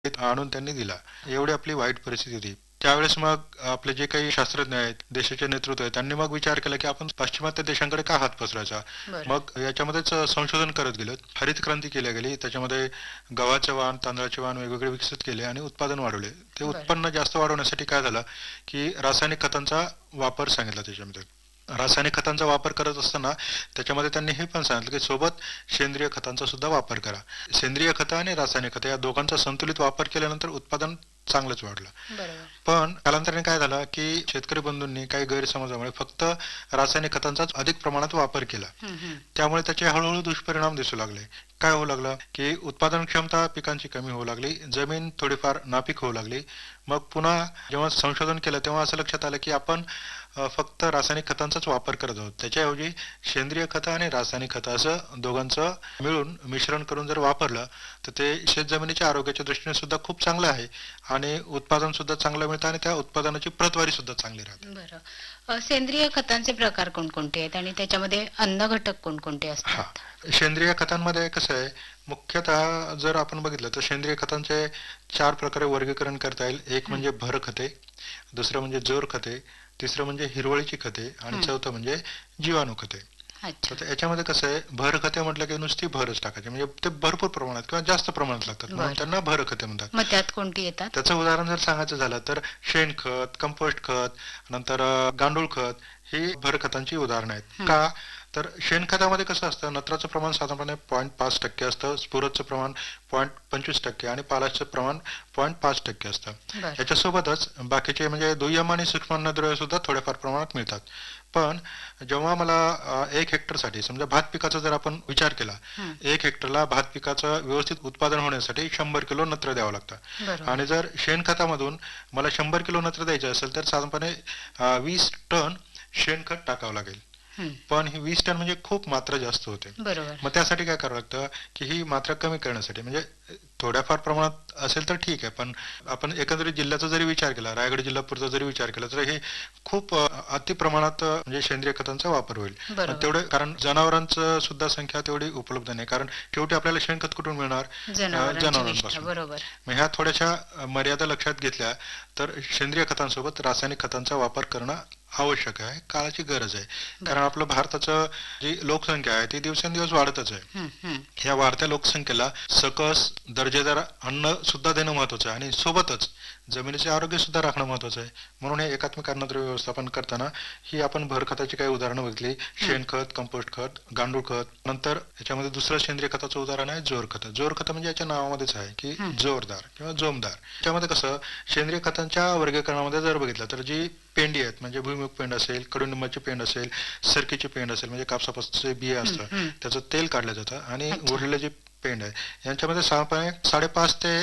आणून त्यांनी दिला. एवढी आपली वाईट परिस्थिती होती. त्यावेळेस मग आपले जे काही शास्त्रज्ञ आहेत, देशाचे नेतृत्व आहे, त्यांनी मग विचार केला की आपण पाश्चिमात्य देशांकडे का हात पसरायचा. बरं. मग याच्यामध्येच संशोधन करत गेलो. हरित क्रांती केली गेली. त्याच्यामध्ये गव्हाचे वाण, तांदळाचे वाण वेगवेगळे विकसित केले आणि उत्पादन वाढवले. ते बरं. उत्पन्न जास्त वाढवण्यासाठी काय झालं की रासायनिक खतांचा वापर सांगितला त्याच्यामध्ये. रासायनिक खतांचा वापर करत असताना त्याच्यामध्ये त्यांनी हे पण सांगितलं की सोबत सेंद्रिय खतांचा सुद्धा वापर करा. सेंद्रिय खतं आणि रासायनिक खतं या दोघांचा संतुलित वापर केल्यानंतर उत्पादन चांगलंच वाढलं. बरोबर. पण कालांतराने काय झालं की शेतकरी बंधूंनी काही गैरसमजामुळे फक्त रासायनिक खतांचाच अधिक प्रमाणात वापर केला. हं, हं. त्यामुळे त्याचे हळूहळू दुष्परिणाम दिसू लागले. काय होऊ लागलं की उत्पादन क्षमता पिकांची कमी होऊ लागली, जमीन थोडीफार नापीक होऊ लागली. मग पुन्हा जेव्हा संशोधन केलं तेव्हा असं लक्षात आलं की आपण फक्त रासायनिक खतांचाच वापर करत आहोत. त्याच्याऐवजी सेंद्रिय खतं आणि रासायनिक खतं असं दोघांचं मिळून मिश्रण करून जर वापरलं तर ते शेतजमिनीच्या आरोग्याच्या दृष्टीने सुद्धा खूप चांगलं आहे आणि उत्पादन सुद्धा चांगलं मिळतं आणि त्या उत्पादनाची प्रतवारी सुद्धा चांगली राहते. बरं. सेंद्रिय खतांचे प्रकार कोणकोणते आहेत आणि त्याच्यामध्ये अन्न घटक कोणकोणते हा, असतात? सेंद्रिय खतांमध्ये कसं आहे, मुख्यतः जर आपण बघितलं तर सेंद्रिय खतांचे 4 प्रकारे वर्गीकरण करता येईल. एक हं, म्हणजे भर खते, दुसरं म्हणजे जोर खते, तिसरं म्हणजे हिरवळीची खते आणि हं. चौथं म्हणजे जीवाणू खते. अच्छा. तर याच्यामध्ये कसं आहे, भर खते म्हटलं की नुसती भरच टाकायची, म्हणजे ते भरपूर प्रमाणात किंवा जास्त प्रमाणात लागतात म्हणून बरं. त्यांना भर खते म्हणतात. मग त्यात कोणती येतात? त्याचं उदाहरण जर सांगायचं झालं तर शेणखत, कंपोस्ट खत, नंतर गांडूळ खत ही भर खतांची उदाहरणं आहेत. हं. का तर शेणखतामध्ये कसं असतं, नत्राचं प्रमाण साधारणपणे 0.5% असतं, स्फुरदचं प्रमाण 0.25% आणि पालाशचं प्रमाण 0.5% असतं. बरं. याच्यासोबतच बाकीचे म्हणजे दुय्यम आणि सूक्ष्म अन्नद्रव्य सुद्धा थोड्याफार प्रमाणात मिळतात. पण जेव्हा मला 1 हेक्टरसाठी समजा भात पिकाचा जर आपण विचार केला, हं. 1 हेक्टरला भात पिकाचं व्यवस्थित उत्पादन होण्यासाठी 100 किलो नत्र द्यावं लागतं. बरोबर. आणि जर शेणखतामधून मला 100 किलो नत्र द्यायचं असेल तर साधारणपणे 20 टन शेणखत टाकावं लागेल. हं. पण ही 20 टन म्हणजे खूप मात्रा जास्त होते. बरोबर. मग त्यासाठी काय करावं लागतं की ही मात्रा कमी करण्यासाठी म्हणजे थोड्याफार प्रमाणात असेल तर ठीक आहे, पण आपण एकंदरीत जिल्ह्याचा जरी विचार केला, रायगड जिल्हापुरता जरी विचार केला तर हे खूप अति प्रमाणात म्हणजे सेंद्रिय खतांचा वापर होईल. पण बरोबर. तेवढे कारण जनावरांचं सुद्धा संख्या तेवढी उपलब्ध नाही, कारण शेवटी आपल्याला शेणखत कुठून मिळणार, जनावरांची विष्ठा. जनावरांपासून. बरोबर. मग ह्या थोड्याशा मर्यादा लक्षात घेतल्या तर सेंद्रिय खतांसोबत रासायनिक खतांचा वापर करणं आवश्यक आहे, काळाची गरज आहे. कारण बरं. आपलं भारताचं जी लोकसंख्या आहे ती दिवसेंदिवस वाढतच आहे. हं, हं. ह्या वाढत्या लोकसंख्येला सकस दर्जेदार अन्न सुद्धा देणं महत्वाचं आहे आणि सोबतच जमिनीचे आरोग्य सुद्धा राखणं महत्वाचं आहे. म्हणून हे एकात्मिक अन्नद्रव्य व्यवस्थापन करताना ही आपण भर खताची काही उदाहरणं बघितली, हं, शेणखत, कंपोस्ट खत, गांडूळ खत. नंतर याच्यामध्ये दुसरं सेंद्रिय खताचं उदाहरण आहे जोर खत. जोर खत म्हणजे याच्या नावामध्येच आहे की हं. जोरदार किंवा जोमदार. त्याच्यामध्ये कसं सेंद्रिय खतांच्या वर्गीकरणामध्ये जर बघितलं तर जी पेंडी आहेत म्हणजे भुईमुग पेंड असेल, कडुनिंबाची पेंड असेल, सरकीची पेंड असेल म्हणजे कापसापासूनचे बिये हं, असतं, हं. त्याचं तेल काढलं जातं आणि अच्छा. उरलेलं जे पेंड आहे यांच्यामध्ये साधारणपणे 5.5 ते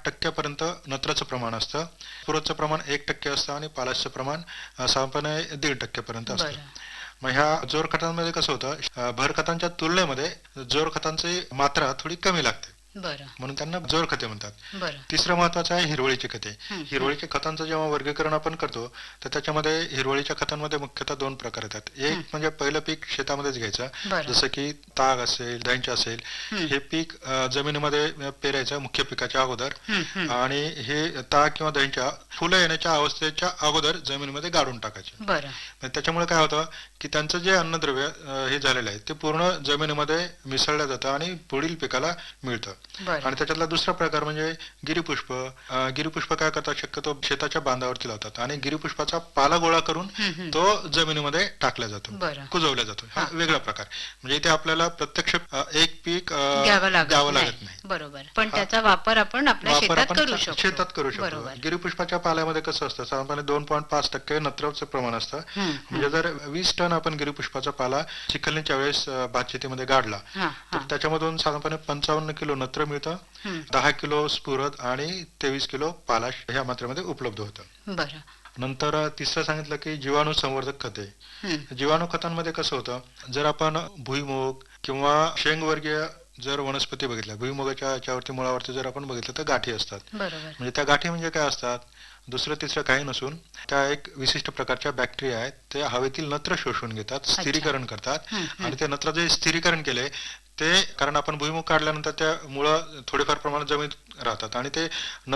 8% नत्राचं प्रमाण असतं, स्फुरदचं प्रमाण 1% असतं आणि पालाशचं प्रमाण साधारणपणे 1.5% असतं. बरं. मग ह्या जोर खतांमध्ये कसं होतं, भर खतांच्या तुलनेमध्ये जोर खतांची मात्रा थोडी कमी लागते बरं. म्हणून त्यांना जोर खते म्हणतात. बरं. तिसरं महत्वाचं आहे हिरवळीची खते. हं, हं. हिरवळीच्या खतांचं जेव्हा वर्गीकरण आपण करतो तर त्याच्यामध्ये हिरवळीच्या खतांमध्ये मुख्यतः 2 प्रकार येतात. एक हं. म्हणजे पहिलं पीक शेतामध्येच घ्यायचं, बरं. जसं की ताग असेल, धैंच असेल. हं, हे पीक जमिनीमध्ये पेरायचं मुख्य पिकाच्या अगोदर हं, हं. आणि हे ताग किंवा धैंच्या फुलं येण्याच्या अवस्थेच्या अगोदर जमिनीमध्ये गाडून टाकायचे. बरं. मग त्याच्यामुळे काय होतं की त्यांचं जे अन्नद्रव्य हे झालेलं आहे ते पूर्ण जमिनीमध्ये मिसळलं जातं आणि पुढील पिकाला मिळतं. बरं. आणि त्याच्यातला दुसरा प्रकार म्हणजे गिरीपुष्प. गिरीपुष्प काय करतात, शक्यतो शेताच्या बांधावरती लावतात आणि गिरीपुष्पाचा पाला गोळा करून हं, हं. तो जमिनीमध्ये टाकला जातो, बरं. कुजवला जातो. हा हां, वेगळा हां. प्रकार. म्हणजे इथे आपल्याला प्रत्यक्ष एक पीक घ्यावं लागत द्यावं नाही. लागत नाही. बरोबर. पण हा त्याचा वापर आपण आपल्या वापर शेतात आपण करू शकतो. शेतात करू शकतो. बरोबर. गिरीपुष्पाच्या पाल्यामध्ये कसं असतं, साधारणपणे 2.5% नत्रचं प्रमाण असतं. हं, म्हणजे हं. जर 20 टन आपण गिरीपुष्पाचा पाला चिखलणीच्या वेळेस भातशेतीमध्ये गाडला हां, तर हां. त्याच्यामधून साधारणपणे 55 किलो नत्र मिळतं, हं. 10 किलो स्फुरद आणि 23 किलो पालाश ह्या मात्रेमध्ये उपलब्ध होतं. बरं. नंतर तिसरं सांगितलं की जीवाणू संवर्धक खते. हं. जीवाणू खतांमध्ये कसं होतं, जर आपण भुईमूग किंवा शेंगवर्गीय जर वनस्पती बघितल्या, भुईमुगाच्या याच्यावरती मुळावरती जर आपण बघितलं तर गाठी असतात. बरोबर. म्हणजे त्या गाठी म्हणजे काय असतात, दुसरं तिसरं काही नसून त्या एक विशिष्ट प्रकारच्या बॅक्टेरिया आहेत, ते हवेतील नत्र शोषून घेतात, अच्छा. स्थिरीकरण करतात हं, हं. आणि ते नत्र जे स्थिरीकरण केले ते, कारण आपण भुईमुग काढल्यानंतर त्या मुळं थोडेफार प्रमाणात जमिनीत राहतात आणि ते